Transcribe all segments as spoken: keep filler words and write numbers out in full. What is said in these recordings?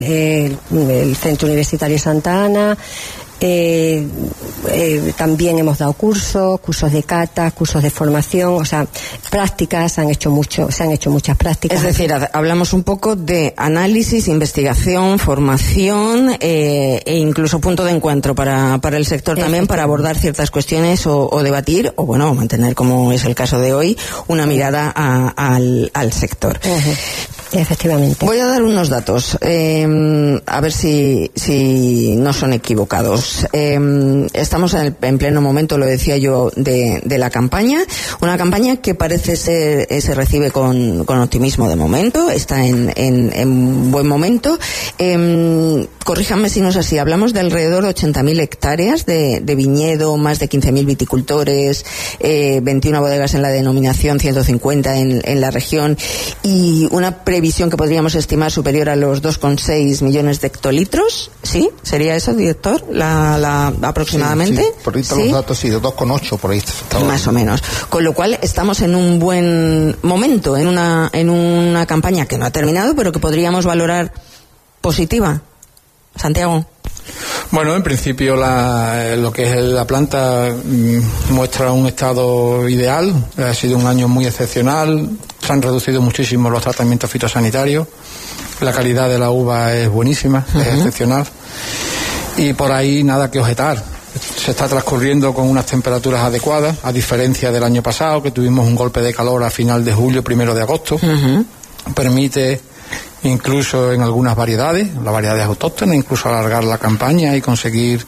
eh, el Centro Universitario Santa Ana. Eh, eh, también hemos dado cursos, cursos de cata, cursos de formación, o sea, prácticas, han hecho mucho, se han hecho muchas prácticas. Es decir, hablamos un poco de análisis, investigación, formación eh, e incluso punto de encuentro para, para el sector también, para abordar ciertas cuestiones o, o debatir, o bueno, mantener, como es el caso de hoy, una mirada a, al, al sector. Uh-huh. Efectivamente. Voy a dar unos datos, eh, a ver si, si no son equivocados. Eh, estamos en, el, en pleno momento, lo decía yo, de, de la campaña. Una campaña que parece ser, eh, se recibe con, con optimismo de momento, está en, en, en buen momento. Eh, corríjanme si no es así, hablamos de alrededor de ochenta mil hectáreas de, de viñedo, más de quince mil viticultores, eh, veintiuna bodegas en la denominación, ciento cincuenta en, en la región, y una pre visión que podríamos estimar superior a los dos coma seis millones de hectolitros, ¿sí? ¿Sería eso, director? La, la aproximadamente. Sí, sí. Por ahí están ¿sí? Los datos, sí, de dos coma ocho por ahí. Más o menos. Con lo cual estamos en un buen momento, en una, en una campaña que no ha terminado, pero que podríamos valorar positiva. Santiago. Bueno, en principio la, lo que es la planta mmm, muestra un estado ideal. Ha sido un año muy excepcional. Se han reducido muchísimo los tratamientos fitosanitarios. La calidad de la uva es buenísima, uh-huh. es excepcional. Y por ahí nada que objetar. Se está transcurriendo con unas temperaturas adecuadas, a diferencia del año pasado, que tuvimos un golpe de calor a final de julio, primero de agosto. Uh-huh. Permite, incluso en algunas variedades, las variedades autóctonas, incluso alargar la campaña y conseguir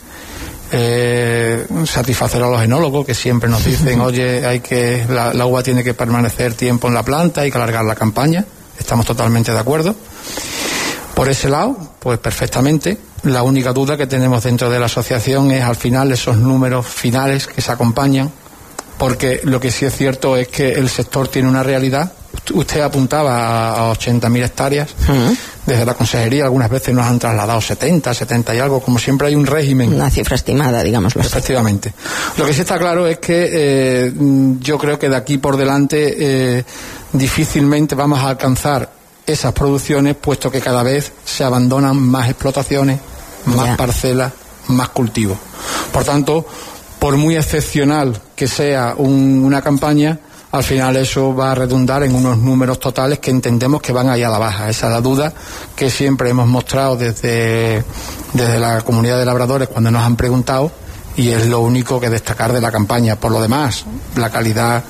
eh, satisfacer a los enólogos, que siempre nos dicen, oye, hay que la, la uva tiene que permanecer tiempo en la planta, hay que alargar la campaña. Estamos totalmente de acuerdo. Por ese lado, pues perfectamente. La única duda que tenemos dentro de la asociación es al final esos números finales que se acompañan, porque lo que sí es cierto es que el sector tiene una realidad. Usted apuntaba a ochenta mil hectáreas. Uh-huh. Desde la consejería algunas veces nos han trasladado setenta, setenta y algo, como siempre hay un régimen. Una cifra estimada, digámoslo así. Efectivamente. Lo que sí está claro es que eh, yo creo que de aquí por delante eh, difícilmente vamos a alcanzar esas producciones, puesto que cada vez se abandonan más explotaciones, más yeah. parcelas, más cultivos. Por tanto, por muy excepcional que sea un, una campaña, al final eso va a redundar en unos números totales que entendemos que van ahí a la baja. Esa es la duda que siempre hemos mostrado desde, desde la comunidad de labradores cuando nos han preguntado, y es lo único que destacar de la campaña. Por lo demás, la calidad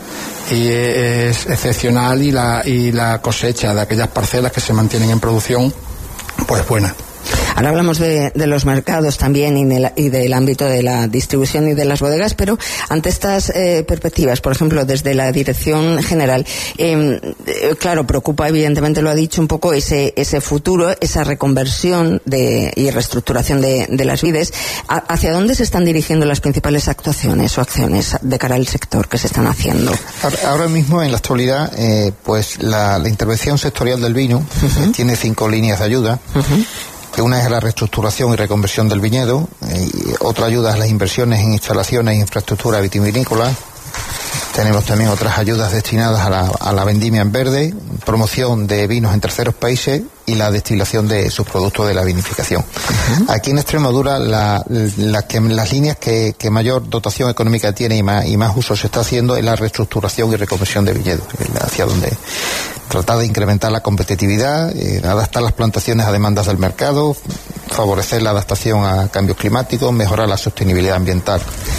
es excepcional y la, y la cosecha de aquellas parcelas que se mantienen en producción, pues buena. Ahora hablamos de, de los mercados también y, de la, y del ámbito de la distribución y de las bodegas, pero ante estas eh, perspectivas, por ejemplo, desde la Dirección General, eh, eh, claro, preocupa, evidentemente lo ha dicho, un poco ese ese futuro, esa reconversión de, y reestructuración de, de las vides. A, ¿Hacia dónde se están dirigiendo las principales actuaciones o acciones de cara al sector que se están haciendo? Ahora mismo, en la actualidad, eh, pues la, la intervención sectorial del vino uh-huh. tiene cinco líneas de ayuda. Uh-huh. Que una es la reestructuración y reconversión del viñedo, eh, y otra ayuda es las inversiones en instalaciones e infraestructura vitivinícola. Tenemos también otras ayudas destinadas a la, a la vendimia en verde, promoción de vinos en terceros países y la destilación de sus productos de la vinificación. Uh-huh. Aquí en Extremadura la, la que, las líneas que, que mayor dotación económica tiene y más, y más uso se está haciendo es la reestructuración y reconversión de viñedos, hacia donde tratar de incrementar la competitividad, eh, adaptar las plantaciones a demandas del mercado, favorecer la adaptación a cambios climáticos, mejorar la sostenibilidad ambiental.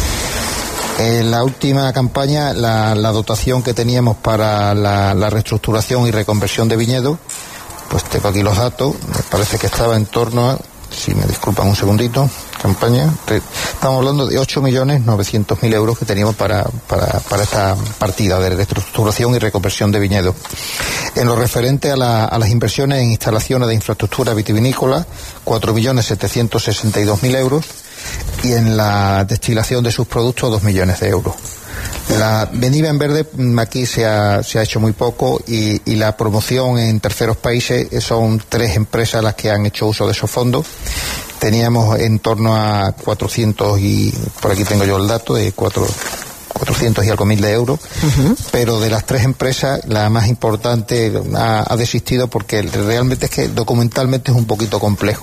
En la última campaña, la, la dotación que teníamos para la, la reestructuración y reconversión de viñedos, pues tengo aquí los datos, me parece que estaba en torno a, si me disculpan un segundito, campaña, estamos hablando de ocho millones novecientos mil euros que teníamos para, para, para esta partida de reestructuración y reconversión de viñedos. En lo referente a, la, a las inversiones en instalaciones de infraestructura vitivinícola, cuatro millones setecientos sesenta y dos mil euros, y en la destilación de sus productos dos millones de euros. La vendimia en verde aquí se ha, se ha hecho muy poco, y, y la promoción en terceros países son tres empresas las que han hecho uso de esos fondos. Teníamos en torno a cuatrocientos, y por aquí tengo yo el dato, de cuatro, cuatrocientos y algo mil de euros, uh-huh. pero de las tres empresas, la más importante ha, ha desistido porque realmente es que documentalmente es un poquito complejo.